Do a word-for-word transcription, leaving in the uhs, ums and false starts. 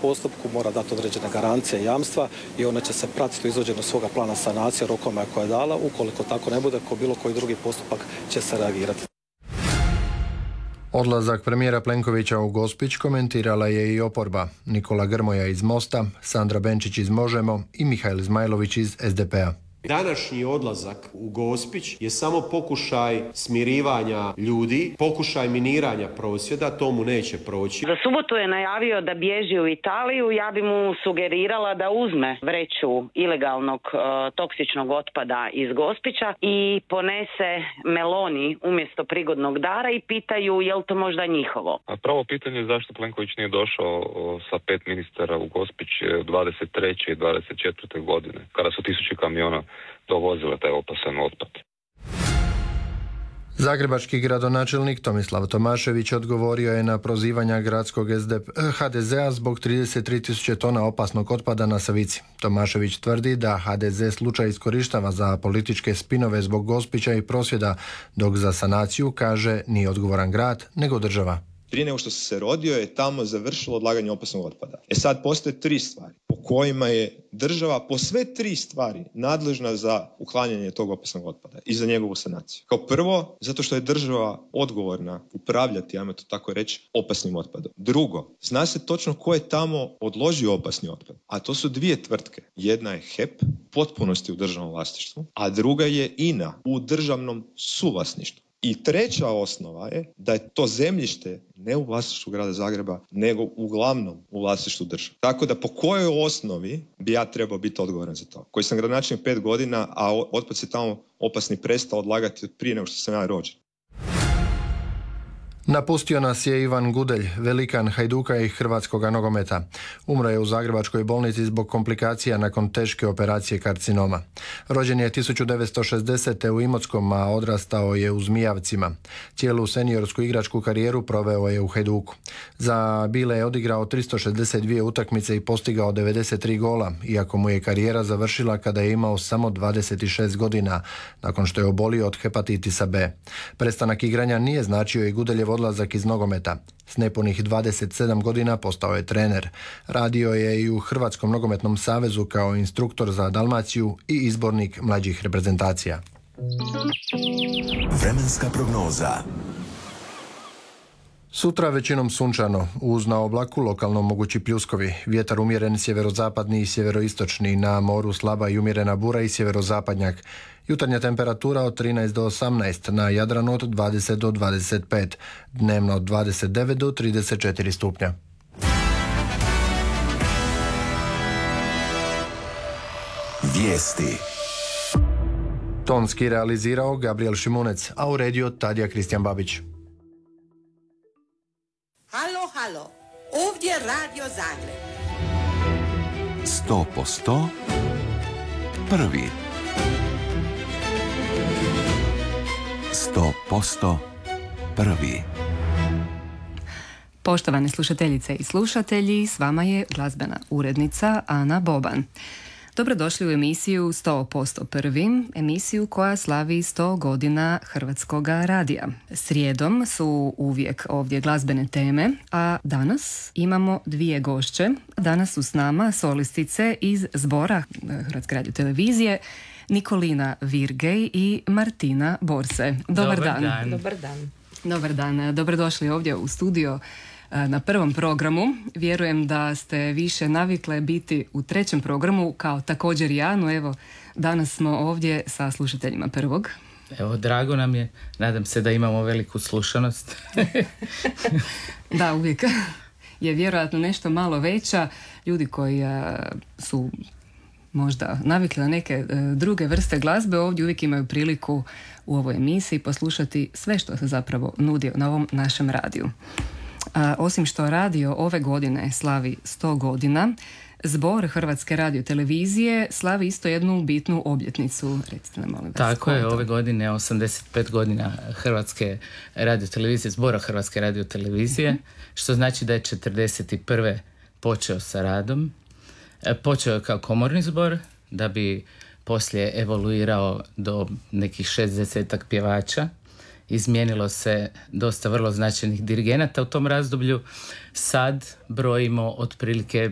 postupku, mora dati određene garancije i jamstva i ona će se pratiti u izvođenju svoga plana sanacije rokoma koje je dala. Ukoliko tako ne bude, ko bilo koji drugi postupak će se reagirati. Odlazak premijera Plenkovića u Gospić komentirala je i oporba. Nikola Grmoja iz Mosta, Sandra Benčić iz Možemo i Mihail Zmajlović iz es de pe a. Današnji odlazak u Gospić je samo pokušaj smirivanja ljudi, pokušaj miniranja prosvjeda, to mu neće proći. Za subotu je najavio da bježi u Italiju, ja bi mu sugerirala da uzme vreću ilegalnog e, toksičnog otpada iz Gospića i ponese Meloni umjesto prigodnog dara i pitaju je li to možda njihovo. A pravo pitanje je zašto Plenković nije došao sa pet ministara u Gospić dvadeset treće i dvadeset četvrte godine, kada su tisuće kamiona dovozile taj opasan otpad. Zagrebački gradonačelnik Tomislav Tomašević odgovorio je na prozivanja gradskog ha de zea zbog trideset tri tisuće tona opasnog otpada na Savici. Tomašević tvrdi da ha de ze slučaj iskorištava za političke spinove zbog Gospića i prosvjeda, dok za sanaciju, kaže, nije odgovoran grad, nego država. Prije nego što se se rodio je tamo završilo odlaganje opasnog otpada. E sad postoje tri stvari po kojima je država po sve tri stvari nadležna za uklanjanje tog opasnog otpada i za njegovu sanaciju. Kao prvo, zato što je država odgovorna upravljati, ajmo to tako reći, opasnim otpadom. Drugo, zna se točno ko je tamo odložio opasni otpad, a to su dvije tvrtke. Jedna je he pe, u potpunosti u državnom vlasništvu, a druga je i na, u državnom suvlasništvu. I treća osnova je da je to zemljište ne u vlasništvu grada Zagreba, nego uglavnom u vlasništvu države. Tako da po kojoj osnovi bi ja trebao biti odgovoran za to? Koji sam gradonačelnik pet godina, a otpad se tamo opasni prestao odlagati prije nego što sam ja rođen. Napustio nas je Ivan Gudelj, velikan Hajduka i hrvatskoga nogometa. Umro je u zagrebačkoj bolnici zbog komplikacija nakon teške operacije karcinoma. Rođen je tisuću devetsto šezdesete. u Imotskom, a odrastao je u Zmijavcima. Cijelu seniorsku igračku karijeru proveo je u Hajduku. Za Bile je odigrao tristo šezdeset dvije utakmice i postigao devedeset tri gola, iako mu je karijera završila kada je imao samo dvadeset šest godina, nakon što je obolio od hepatitisa B. Prestanak igranja nije značio i Gudeljev odlazak iz nogometa. S nepunih dvadeset sedam godina postao je trener. Radio je i u Hrvatskom nogometnom savezu kao instruktor za Dalmaciju i izbornik mlađih reprezentacija. Vremenska prognoza. Sutra većinom sunčano, uz na oblaku lokalno mogući pljuskovi. Vjetar umjeren sjeverozapadni i sjeveroistočni, na moru slaba i umjerena bura i sjeverozapadnjak. Jutarnja temperatura od trinaest do osamnaest, na Jadranu od dvadeset do dvadeset pet, dnevno od dvadeset devet do trideset četiri stupnja. Vijesti. Tonski realizirao Gabriel Šimunec, a uredio Tadija Kristijan Babić. Halo, halo, ovdje Radio Zagreb. Sto po sto, prvi. Sto posto, prvi. Poštovane slušateljice i slušatelji, s vama je glazbena urednica Ana Boban. Dobrodošli u emisiju sto posto prvim, emisiju koja slavi sto godina Hrvatskoga radija. Srijedom su uvijek ovdje glazbene teme, a danas imamo dvije gošće. Danas su s nama solistice iz zbora Hrvatske radiotelevizije, Nikolina Virgej i Martina Borse. Dobar, Dobar dan. dan. Dobar dan. Dobar dan. Dobrodošli ovdje u studio na prvom programu. Vjerujem da ste više navikle biti u trećem programu, kao također i ja, no evo, danas smo ovdje sa slušateljima prvog. Evo, drago nam je. Nadam se da imamo veliku slušanost. Da, uvijek je vjerojatno nešto malo veća. Ljudi koji su možda navikli na neke druge vrste glazbe, ovdje uvijek imaju priliku u ovoj emisiji poslušati sve što se zapravo nudi na ovom našem radiju. A, osim što radio ove godine slavi sto godina, zbor Hrvatske radiotelevizije slavi isto jednu bitnu obljetnicu. Recite nam, molim vas. Tako je, ove godine osamdeset pet godina Hrvatske radiotelevizije, zbora Hrvatske radiotelevizije, mm-hmm. što znači da je četrdeset prve počeo sa radom. Počeo je kao komorni zbor, da bi poslije evoluirao do nekih šezdesetak pjevača. Izmijenilo se dosta vrlo značajnih dirigenata u tom razdoblju. Sad brojimo otprilike